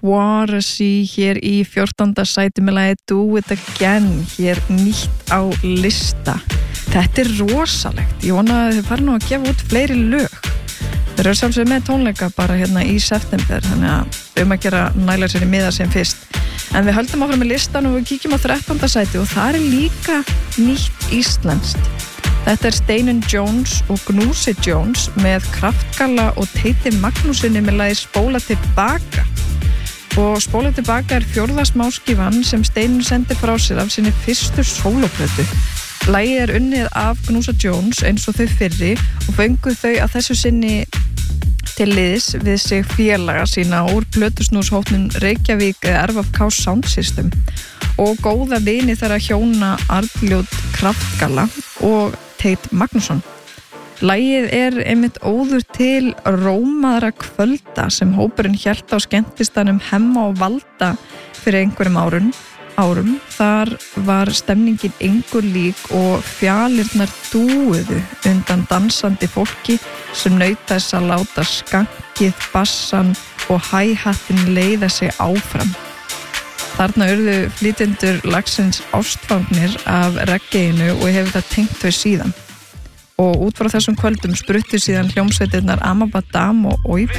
Quaresy hér í 14. sæti með lagið Do It Again, hér nýtt á lista. Þetta rosalegt, ég vona að þið fari nú að gefa út fleiri lög. Þeir eru sjálfsögðu með tónleika bara hérna í september, þannig að að gera næla sér í miða sem fyrst. En við höldum áfram með listan og við kíkjum á 13. sæti og það líka nýtt íslenskt. Þetta Steinun Jones og Gnúsi Jones með Kraftgalla og Teiti Magnúsinni með lagið Spóla tilbaka. Og Spóla tilbaka 4. smáskífan sem Steinun sendir frá sér af sinni fyrstu sólóplötu. Lagið unnið af Gnúsa Jones eins og þau fyrri og fengu þau að þessu sinni til liðs við sig félaga sína úr plötusnúshópnum Reykjavík RFK Sound System og góða vini þeirra hjóna Arnljót Kraftgalla og Teit Magnússon. Lagið einmitt óður til rómaðra kvölda sem hópurinn hélt á skemmtistanum Hemma og Valda fyrir einhverjum árum. Þar var stemningin engu lík og fjalirnar dúuðu undan dansandi fólki sem naut þess að láta skankið, bassan og hi-hatin leiða sig áfram. Þarna urðu flytjendur lagsins ástfangnir af reggaeinu og hefur það tengt þau síðan. Og út frá þessum kvöldum spruttu síðan hljómsveitirnar Amabadam og Oi